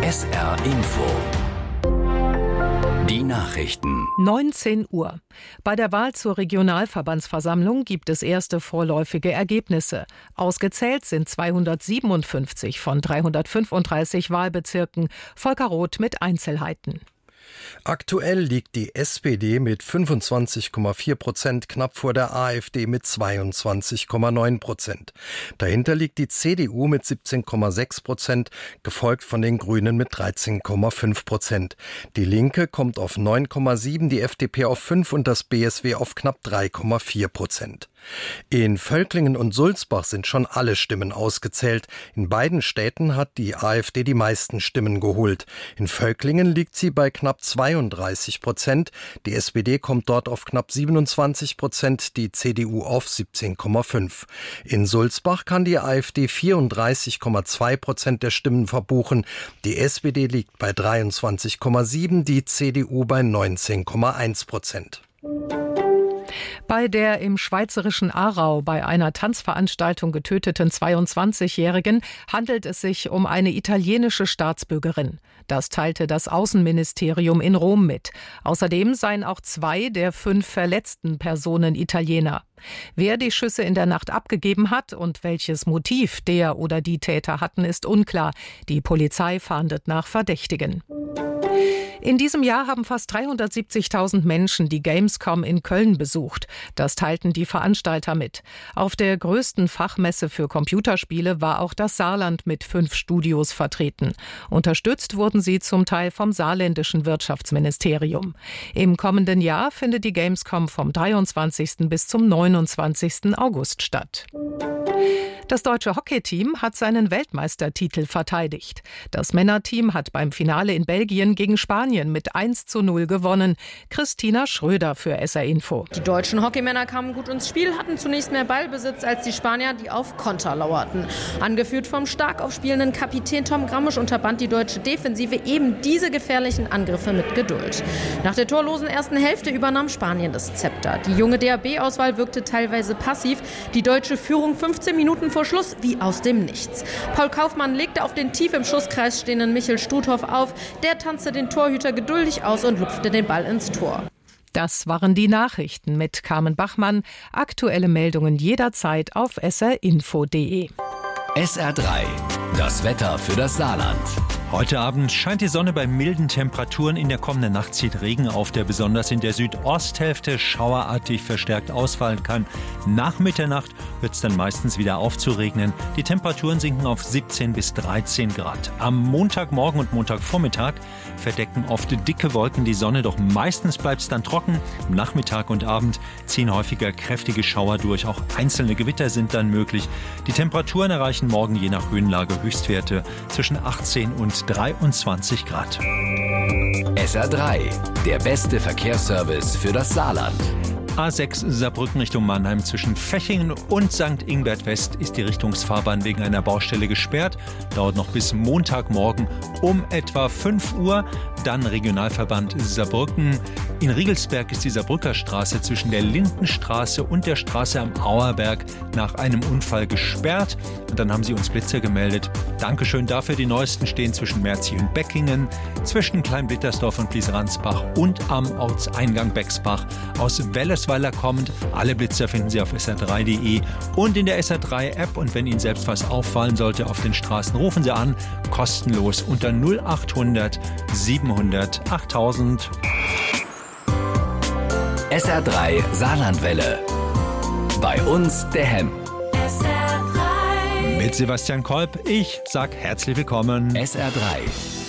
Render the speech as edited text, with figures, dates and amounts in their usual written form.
SR Info. Die Nachrichten. 19 Uhr. Bei der Wahl zur Regionalverbandsversammlung gibt es erste vorläufige Ergebnisse. Ausgezählt sind 257 von 335 Wahlbezirken. Volker Roth mit Einzelheiten. Aktuell liegt die SPD mit 25,4% knapp vor der AfD mit 22,9%. Dahinter liegt die CDU mit 17,6%, gefolgt von den Grünen mit 13,5%. Die Linke kommt auf 9,7%, die FDP auf 5% und das BSW auf knapp 3,4%. In Völklingen und Sulzbach sind schon alle Stimmen ausgezählt. In beiden Städten hat die AfD die meisten Stimmen geholt. In Völklingen liegt sie bei knapp 32%. Die SPD kommt dort auf knapp 27%, die CDU auf 17,5%. In Sulzbach kann die AfD 34,2% der Stimmen verbuchen. Die SPD liegt bei 23,7%, die CDU bei 19,1%. Bei der im schweizerischen Aarau bei einer Tanzveranstaltung getöteten 22-Jährigen handelt es sich um eine italienische Staatsbürgerin. Das teilte das Außenministerium in Rom mit. Außerdem seien auch 2 der 5 verletzten Personen Italiener. Wer die Schüsse in der Nacht abgegeben hat und welches Motiv der oder die Täter hatten, ist unklar. Die Polizei fahndet nach Verdächtigen. In diesem Jahr haben fast 370.000 Menschen die Gamescom in Köln besucht. Das teilten die Veranstalter mit. Auf der größten Fachmesse für Computerspiele war auch das Saarland mit 5 Studios vertreten. Unterstützt wurden sie zum Teil vom saarländischen Wirtschaftsministerium. Im kommenden Jahr findet die Gamescom vom 23. bis zum 29. August statt. Das deutsche Hockeyteam hat seinen Weltmeistertitel verteidigt. Das Männerteam hat beim Finale in Belgien gegen Spanien mit 1:0 gewonnen. Christina Schröder für SR Info. Die deutschen Hockeymänner kamen gut ins Spiel, hatten zunächst mehr Ballbesitz als die Spanier, die auf Konter lauerten. Angeführt vom stark aufspielenden Kapitän Tom Grammisch unterband die deutsche Defensive eben diese gefährlichen Angriffe mit Geduld. Nach der torlosen ersten Hälfte übernahm Spanien das Zepter. Die junge DAB-Auswahl wirkte teilweise passiv. Die deutsche Führung 15 Minuten vor Schluss wie aus dem Nichts. Paul Kaufmann legte auf den tief im Schusskreis stehenden Michel Struthoff auf. Der tanzte den Torhüter geduldig aus und lupfte den Ball ins Tor. Das waren die Nachrichten mit Carmen Bachmann. Aktuelle Meldungen jederzeit auf srinfo.de. SR3, das Wetter für das Saarland. Heute Abend scheint die Sonne bei milden Temperaturen. In der kommenden Nacht zieht Regen auf, der besonders in der Südosthälfte schauerartig verstärkt ausfallen kann. Nach Mitternacht wird es dann meistens wieder aufzuregnen. Die Temperaturen sinken auf 17 bis 13 Grad. Am Montagmorgen und Montagvormittag verdecken oft dicke Wolken die Sonne, doch meistens bleibt es dann trocken. Am Nachmittag und Abend ziehen häufiger kräftige Schauer durch. Auch einzelne Gewitter sind dann möglich. Die Temperaturen erreichen morgen je nach Höhenlage Höchstwerte zwischen 18 und 23 Grad. SR3, der beste Verkehrsservice für das Saarland. A6 Saarbrücken Richtung Mannheim zwischen Fechingen und St. Ingbert West ist die Richtungsfahrbahn wegen einer Baustelle gesperrt. Dauert noch bis Montagmorgen um etwa 5 Uhr. Dann Regionalverband Saarbrücken. In Riegelsberg ist die Saarbrücker Straße zwischen der Lindenstraße und der Straße am Auerberg nach einem Unfall gesperrt. Und dann haben sie uns Blitzer gemeldet. Dankeschön dafür. Die neuesten stehen zwischen Merzi und Beckingen, zwischen Kleinblittersdorf und Bliesransbach und am Ortseingang Bexbach. Aus Wellesweiler kommend. Alle Blitzer finden Sie auf sr3.de und in der SR3-App. Und wenn Ihnen selbst was auffallen sollte auf den Straßen, rufen Sie an, kostenlos unter 0800 700 8000. SR3 Saarlandwelle. Bei uns der Hem. Mit Sebastian Kolb. Ich sag herzlich willkommen. SR3.